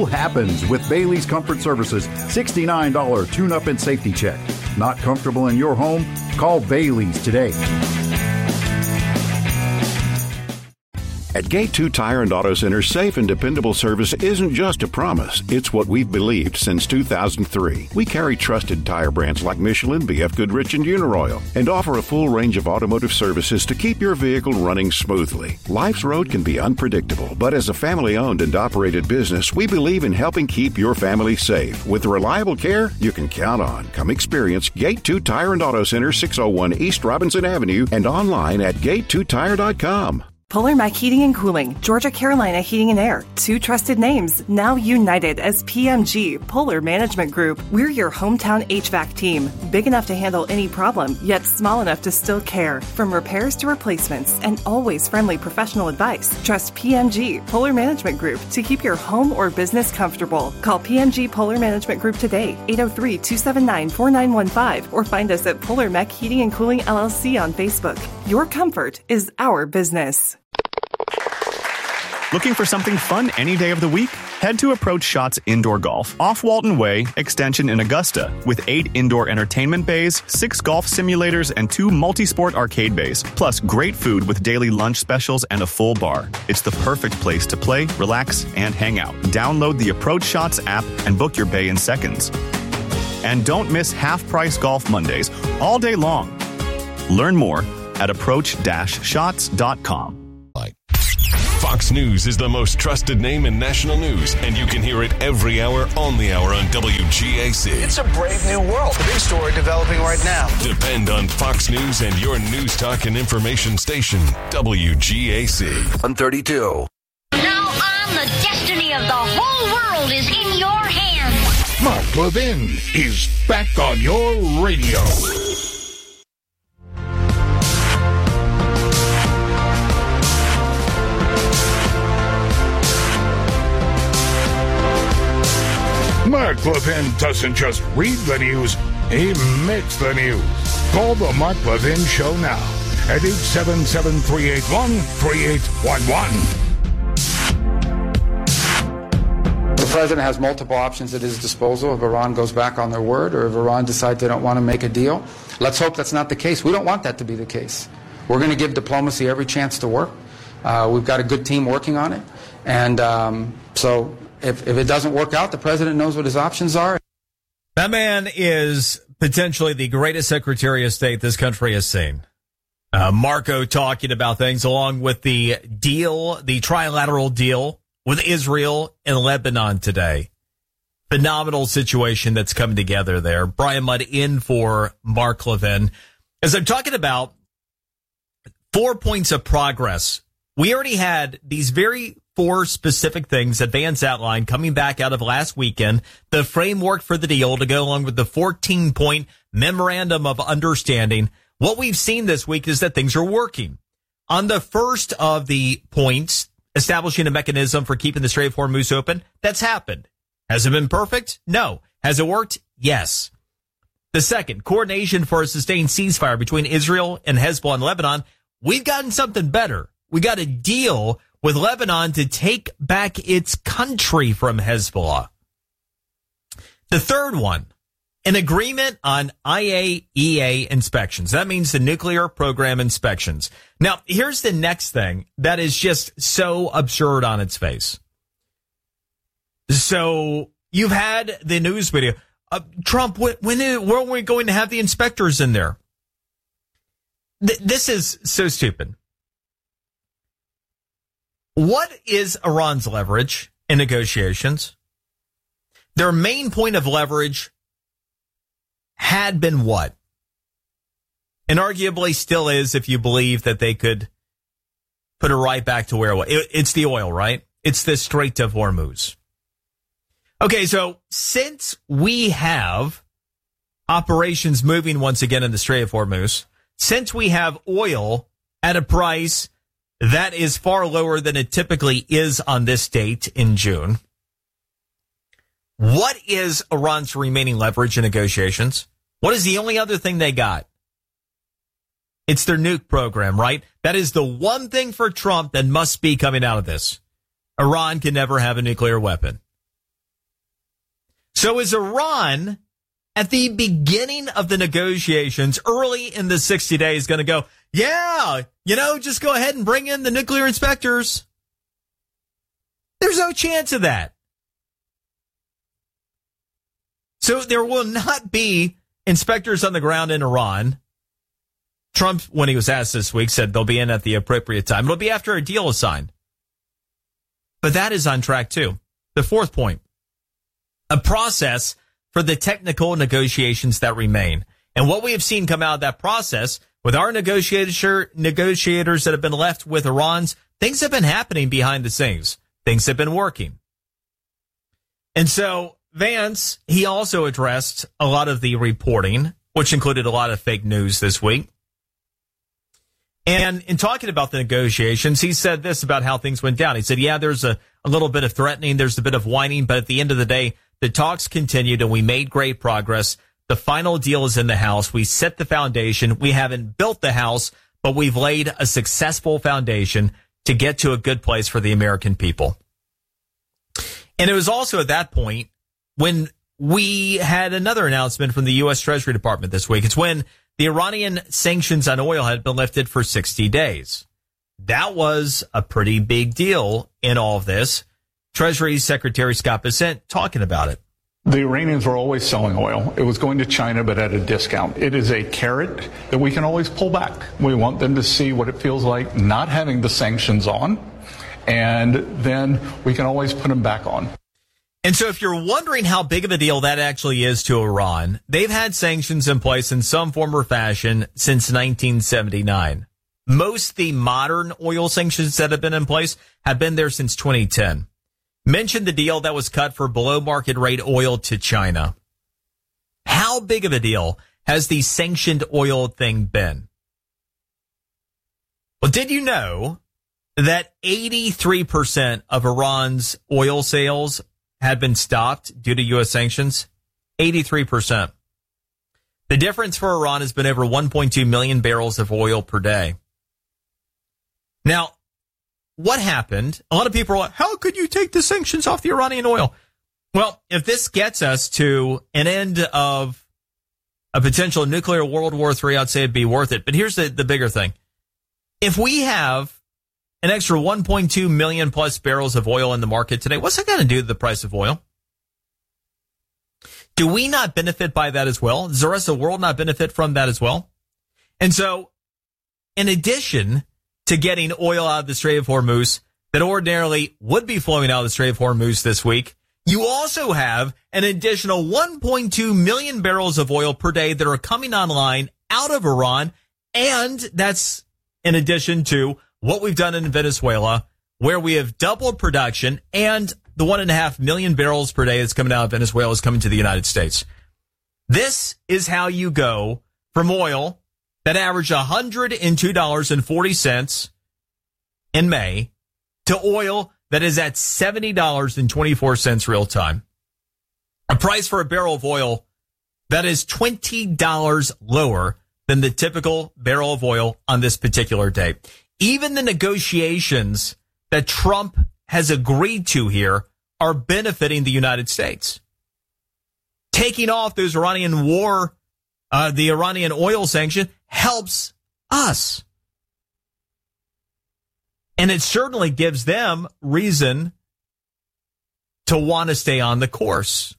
happens with Bailey's Comfort Services $69 tune-up and safety check. Not comfortable in your home? Call Bailey's today. At Gate 2 Tire and Auto Center, safe and dependable service isn't just a promise. It's what we've believed since 2003. We carry trusted tire brands like Michelin, BF Goodrich, and Uniroyal, and offer a full range of automotive services to keep your vehicle running smoothly. Life's road can be unpredictable, but as a family-owned and operated business, we believe in helping keep your family safe. With reliable care you can count on. Come experience Gate 2 Tire and Auto Center, 601 East Robinson Avenue, and online at gate2tire.com. Polar Mac Heating and Cooling, Georgia Carolina Heating and Air. Two trusted names, now united as PMG, Polar Management Group. We're your hometown HVAC team. Big enough to handle any problem, yet small enough to still care. From repairs to replacements, and always friendly professional advice. Trust PMG, Polar Management Group, to keep your home or business comfortable. Call PMG Polar Management Group today, 803-279-4915, or find us at Polar Mac Heating and Cooling LLC on Facebook. Your comfort is our business. Looking for something fun any day of the week? Head to Approach Shots Indoor Golf off Walton Way, Extension in Augusta, with 8 indoor entertainment bays, 6 golf simulators, and 2 multi-sport arcade bays, plus great food with daily lunch specials and a full bar. It's the perfect place to play, relax, and hang out. Download the Approach Shots app and book your bay in seconds. And don't miss half-price golf Mondays all day long. Learn more at approach-shots.com. Fox News is the most trusted name in national news, and you can hear it every hour on the hour on WGAC. It's a brave new world. The big story developing right now. Depend on Fox News and your news talk and information station, WGAC. On 32. Now the destiny of the whole world is in your hands. Mark Levin is back on your radio. Mark Levin doesn't just read the news, he makes the news. Call the Mark Levin Show now at 877-381-3811. The president has multiple options at his disposal if Iran goes back on their word or if Iran decides they don't want to make a deal. Let's hope that's not the case. We don't want that to be the case. We're going to give diplomacy every chance to work. We've got a good team working on it. And so if it doesn't work out, the president knows what his options are. That man is potentially the greatest Secretary of State this country has seen. Marco talking about things along with the deal, the trilateral deal with Israel and Lebanon today. Phenomenal situation that's coming together there. Brian Mudd in for Mark Levin. As I'm talking about 4 points of progress, we already had these very 4 specific things that Vance outlined coming back out of last weekend, the framework for the deal to go along with the 14-point memorandum of understanding. What we've seen this week is that things are working. On the first of the points, establishing a mechanism for keeping the Strait of Hormuz open, that's happened. Has it been perfect? No. Has it worked? Yes. The second, coordination for a sustained ceasefire between Israel and Hezbollah in Lebanon. We've gotten something better. We got a deal with Lebanon to take back its country from Hezbollah. The third one, an agreement on IAEA inspections. That means the nuclear program inspections. Now, here's the next thing that is just so absurd on its face. So you've had the news video. Trump, when are we going to have the inspectors in there? This is so stupid. What is Iran's leverage in negotiations? Their main point of leverage had been what? And arguably still is, if you believe that they could put it right back to where it was. It's the oil, right? It's the Strait of Hormuz. Okay, so since we have operations moving once again in the Strait of Hormuz, since we have oil at a price that is far lower than it typically is on this date in June, what is Iran's remaining leverage in negotiations? What is the only other thing they got? It's their nuke program, right? That is the one thing for Trump that must be coming out of this. Iran can never have a nuclear weapon. So is Iran at the beginning of the negotiations, early in the 60 days, going to go, yeah, just go ahead and bring in the nuclear inspectors? There's no chance of that. So there will not be inspectors on the ground in Iran. Trump, when he was asked this week, said they'll be in at the appropriate time. It'll be after a deal is signed. But that is on track, too. The fourth point, a process for the technical negotiations that remain. And what we have seen come out of that process with our negotiators that have been left with Iran's, things have been happening behind the scenes. Things have been working. And so Vance, he also addressed a lot of the reporting, which included a lot of fake news this week. And in talking about the negotiations, he said this about how things went down. He said, yeah, there's a little bit of threatening, there's a bit of whining, but at the end of the day, the talks continued and we made great progress. The final deal is in the house. We set the foundation. We haven't built the house, but we've laid a successful foundation to get to a good place for the American people. And it was also at that point when we had another announcement from the U.S. Treasury Department this week. It's when the Iranian sanctions on oil had been lifted for 60 days. That was a pretty big deal in all of this. Treasury Secretary Scott Bessent talking about it. The Iranians were always selling oil. It was going to China, but at a discount. It is a carrot that we can always pull back. We want them to see what it feels like not having the sanctions on, and then we can always put them back on. And so if you're wondering how big of a deal that actually is to Iran, they've had sanctions in place in some form or fashion since 1979. Most of the modern oil sanctions that have been in place have been there since 2010. Mentioned the deal that was cut for below market rate oil to China. How big of a deal has the sanctioned oil thing been? Well, did you know that 83% of Iran's oil sales had been stopped due to U.S. sanctions? 83%. The difference for Iran has been over 1.2 million barrels of oil per day. Now, what happened? A lot of people are like, how could you take the sanctions off the Iranian oil? Well, if this gets us to an end of a potential nuclear World War III, I'd say it'd be worth it. But here's the bigger thing. If we have an extra 1.2 million plus barrels of oil in the market today, what's that going to do to the price of oil? Do we not benefit by that as well? Does the rest of the world not benefit from that as well? And so, in addition to getting oil out of the Strait of Hormuz that ordinarily would be flowing out of the Strait of Hormuz this week, you also have an additional 1.2 million barrels of oil per day that are coming online out of Iran, and that's in addition to what we've done in Venezuela, where we have doubled production, and the 1.5 million barrels per day that's coming out of Venezuela is coming to the United States. This is how you go from oil that averaged $102.40 in May to oil that is at $70.24 real time. A price for a barrel of oil that is $20 lower than the typical barrel of oil on this particular day. Even the negotiations that Trump has agreed to here are benefiting the United States. Taking off those the Iranian oil sanction helps us. And it certainly gives them reason to want to stay on the course.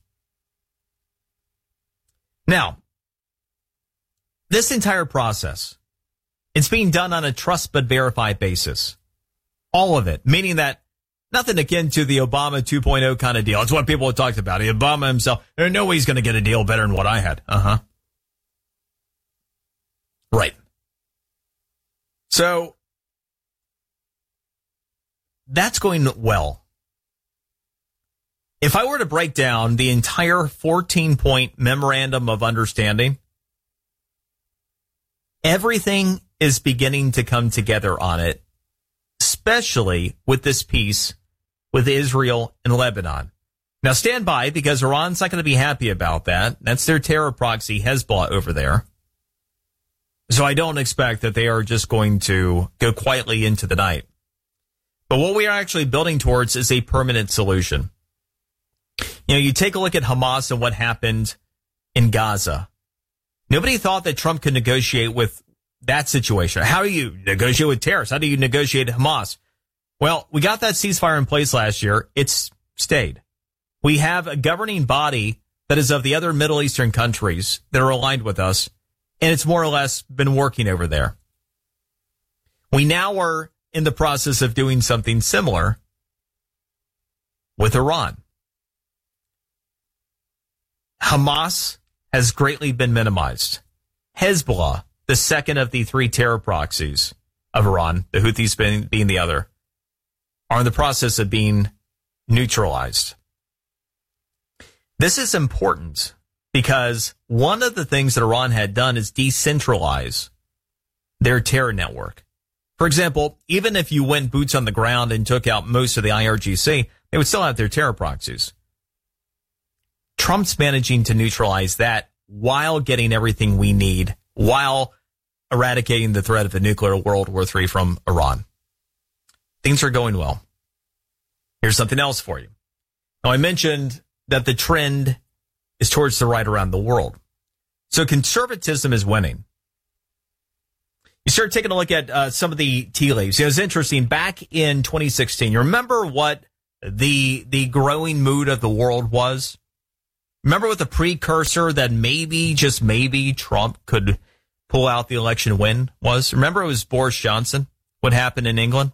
Now, this entire process, it's being done on a trust but verify basis. All of it, meaning that nothing akin to the Obama 2.0 kind of deal. It's what people have talked about. Obama himself, there's no way he's going to get a deal better than what I had. Right. So, that's going well. If I were to break down the entire 14-point memorandum of understanding, everything is beginning to come together on it, especially with this piece with Israel and Lebanon. Now stand by, because Iran's not going to be happy about that. That's their terror proxy Hezbollah over there. So I don't expect that they are just going to go quietly into the night. But what we are actually building towards is a permanent solution. You take a look at Hamas and what happened in Gaza. Nobody thought that Trump could negotiate with that situation. How do you negotiate with terrorists? How do you negotiate Hamas? Well, we got that ceasefire in place last year. It's stayed. We have a governing body that is of the other Middle Eastern countries that are aligned with us, and it's more or less been working over there. We now are in the process of doing something similar with Iran. Hamas has greatly been minimized. Hezbollah, the second of the three terror proxies of Iran, the Houthis being the other, are in the process of being neutralized. This is important because one of the things that Iran had done is decentralize their terror network. For example, even if you went boots on the ground and took out most of the IRGC, they would still have their terror proxies. Trump's managing to neutralize that while getting everything we need, while eradicating the threat of a nuclear World War III from Iran. Things are going well. Here's something else for you. Now, I mentioned that the trend is towards the right around the world. So conservatism is winning. You start taking a look at some of the tea leaves. It was interesting. Back in 2016, you remember what the growing mood of the world was? Remember what the precursor that maybe, just maybe, Trump could pull out the election win was? Remember it was Boris Johnson, what happened in England?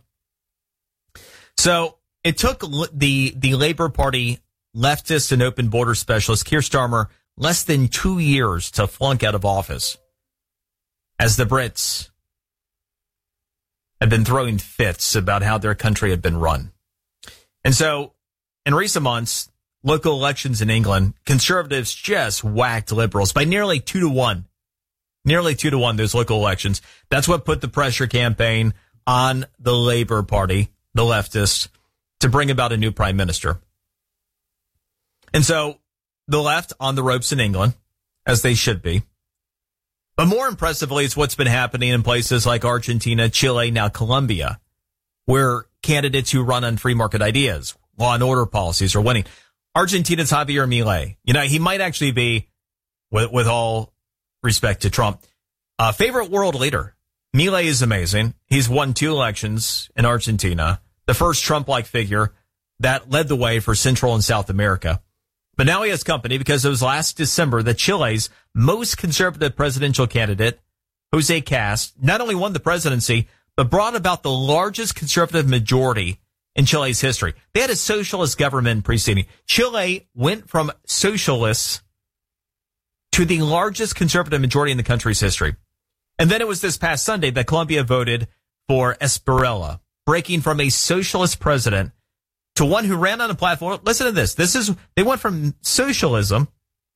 So it took the Labour Party leftist and open border specialist Keir Starmer less than 2 years to flunk out of office as the Brits have been throwing fits about how their country had been run. And so in recent months, local elections in England, conservatives just whacked liberals by nearly 2-1. Nearly 2-1, those local elections. That's what put the pressure campaign on the Labour Party, the leftists, to bring about a new prime minister. And so the left on the ropes in England, as they should be. But more impressively, it's what's been happening in places like Argentina, Chile, now Colombia, where candidates who run on free market ideas, law and order policies are winning. Argentina's Javier Milei. He might actually be, with all respect to Trump, a favorite world leader. Milei is amazing. He's won 2 elections in Argentina, the first Trump-like figure that led the way for Central and South America. But now he has company because it was last December that Chile's most conservative presidential candidate, Jose Cast, not only won the presidency, but brought about the largest conservative majority in Chile's history. They had a socialist government preceding. Chile went from socialists to the largest conservative majority in the country's history. And then it was this past Sunday that Colombia voted for Espriella, breaking from a socialist president to one who ran on a platform. Listen to this. They went from socialism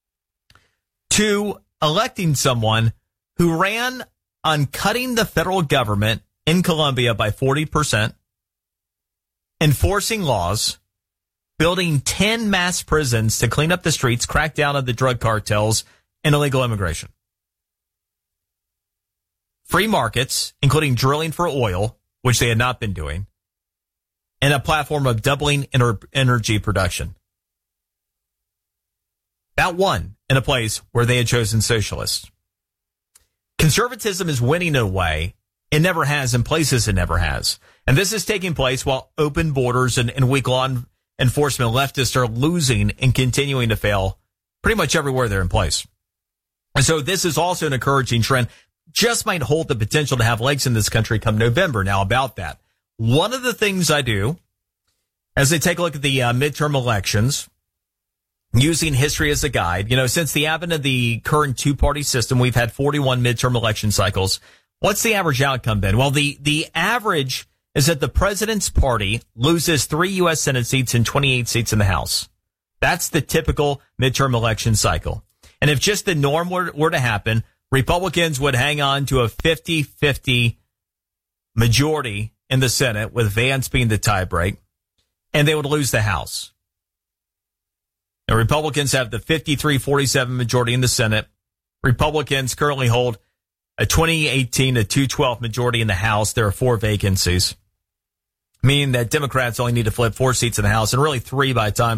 to electing someone who ran on cutting the federal government in Colombia by 40%, enforcing laws, building 10 mass prisons to clean up the streets, crack down on the drug cartels, and illegal immigration. Free markets, including drilling for oil, which they had not been doing, and a platform of doubling energy production. That won in a place where they had chosen socialists. Conservatism is winning in a way it never has in places it never has. And this is taking place while open borders and weak law enforcement leftists are losing and continuing to fail pretty much everywhere they're in place. And so this is also an encouraging trend. Just might hold the potential to have legs in this country come November. Now, about that, one of the things I do as I take a look at the midterm elections, using history as a guide, since the advent of the current two-party system, we've had 41 midterm election cycles. What's the average outcome been? Well, the average is that the president's party loses 3 U.S. Senate seats and 28 seats in the House. That's the typical midterm election cycle. And if just the norm were to happen, Republicans would hang on to a 50-50 majority in the Senate, with Vance being the tiebreak, and they would lose the House. Now, Republicans have the 53-47 majority in the Senate. Republicans currently hold a 2018 to 212 majority in the House. There are 4 vacancies, meaning that Democrats only need to flip 4 seats in the House and really 3 by the time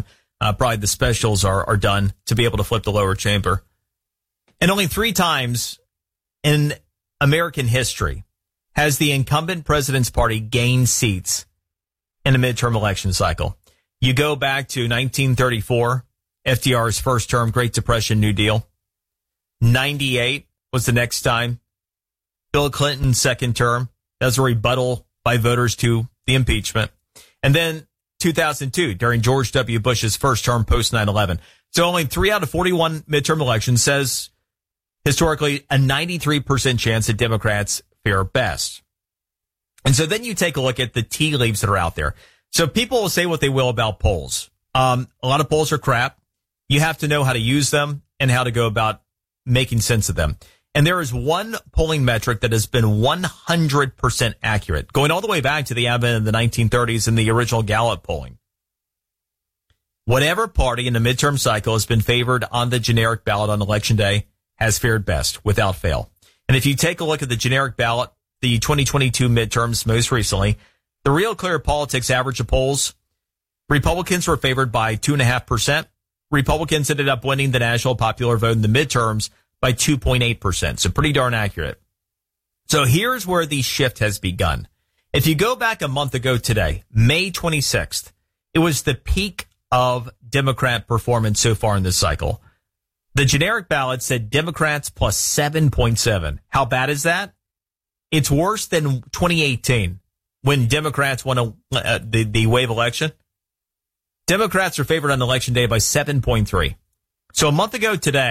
Probably the specials are done to be able to flip the lower chamber. And only 3 times in American history has the incumbent president's party gained seats in a midterm election cycle. You go back to 1934, FDR's first term, Great Depression, New Deal. 98 was the next time. Bill Clinton's second term. That was a rebuttal by voters to the impeachment. And then 2002, during George W. Bush's first term post 9/11. So only 3 out of 41 midterm elections says historically a 93% chance that Democrats fare best. And so then you take a look at the tea leaves that are out there. So people will say what they will about polls. A lot of polls are crap. You have to know how to use them and how to go about making sense of them. And there is one polling metric that has been 100% accurate, going all the way back to the advent of the 1930s and the original Gallup polling. Whatever party in the midterm cycle has been favored on the generic ballot on Election Day has fared best, without fail. And if you take a look at the generic ballot, the 2022 midterms most recently, the Real Clear Politics average of polls, Republicans were favored by 2.5%. Republicans ended up winning the national popular vote in the midterms by 2.8%. So pretty darn accurate. So here's where the shift has begun. If you go back a month ago today, May 26th, it was the peak of Democrat performance so far in this cycle. The generic ballot said Democrats plus 7.7. How bad is that? It's worse than 2018 when Democrats won the wave election. Democrats are favored on Election Day by 7.3. So a month ago today,